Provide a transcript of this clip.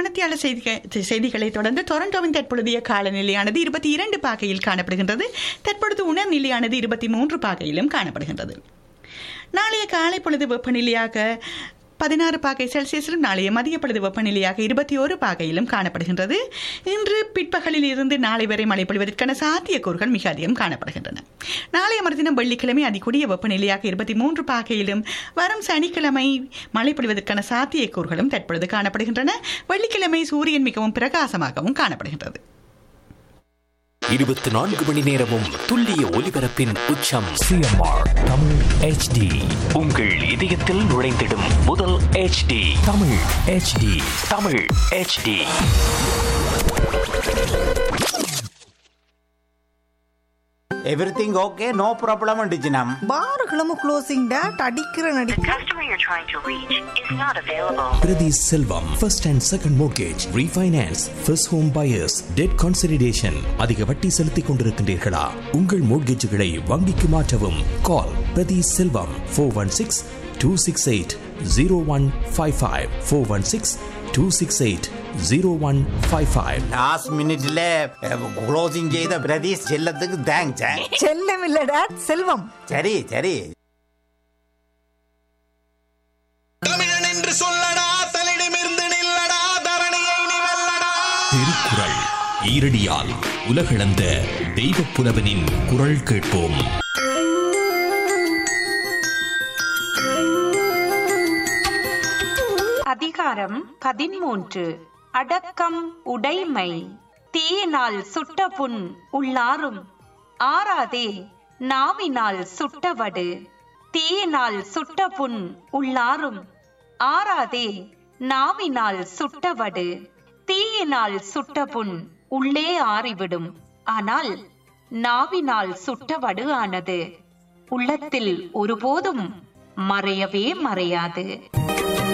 மத்தியால செய்திகளை தொடர்ந்து டொரண்டோவின் தற்பொழுதைய காலநிலையானது 22 பாகையில் காணப்படுகின்றது. தற்பொழுது உணர்நிலையானது 23 பாகையிலும் காணப்படுகின்றது. நாளைய காலை பொழுது வெப்பநிலையாக 16 பாகை செல்சியஸிலும் நாளைய மதிய பொழுது வெப்பநிலையாக 21 பாகையிலும் காணப்படுகின்றது. இன்று பிற்பகலில் இருந்து நாளை வரை மழை பொழிவதற்கான சாத்தியக்கூறுகள் மிக அதிகம் காணப்படுகின்றன. நாளைய மறுதினம் வெள்ளிக்கிழமை அதிகூடிய வெப்பநிலையாக 23 பாகையிலும் வரும் சனிக்கிழமை மழை பொழிவதற்கான சாத்தியக்கூறுகளும் தற்பொழுது காணப்படுகின்றன. வெள்ளிக்கிழமை சூரியன் மிகவும் பிரகாசமாகவும் காணப்படுகின்றது. 24 மணி நேரமும் துல்லிய ஒலிபரப்பின் உச்சம் சிஎம்ஆர் தமிழ் HD. உங்கள் இதயத்தில் நுழைந்திடும் முதல் HD Tamil HD. Tamil HD. Everything okay? No problem டிஜினம். பாருகளும் closing date அடிக்கிற நடி. The customer you're trying to reach is not available. Priti Selvam, first and second mortgage, refinance, first home buyers, debt consolidation. அதிக வட்டி செலுத்திக் கொண்டிருக்கின்றீர்களா? உங்கள் மோட்கேஜுகளை வங்கிக்கு மாற்றவும். Call Priti Selvam 416-268-0155 416-268-0155. லாஸ்ட் மினிட்ல closing செய்த பிரதீஷ் செல்லத்துக்கு தேங்க்ஸ். செல்லம் இல்ல டேட் செல்வம். சரி சரி. தமிழன் என்று சொல்லடா தலிடமிருந்து நில்லடா தரணியை நீ வெல்லடா. திருக்குறள் ஈரடியால் உலகளந்த தெய்வப் புலவனின் குரல் கேட்போம். அதிகாரம் 13. அடக்கம் உடைமை. தீயினால் சுட்ட புண் உள்ளாரும் ஆறாதே நாவினால் சுட்டவடு. தீயினால் சுட்ட புண் உள்ளாரும் ஆறாதே நாவினால் சுட்டவடு. தீயினால் சுட்ட புண் உள்ளே ஆறிவிடும். ஆனால் நாவினால் சுட்டவடு ஆனது உள்ளத்தில் ஒருபோதும் மறையவே மறையாது.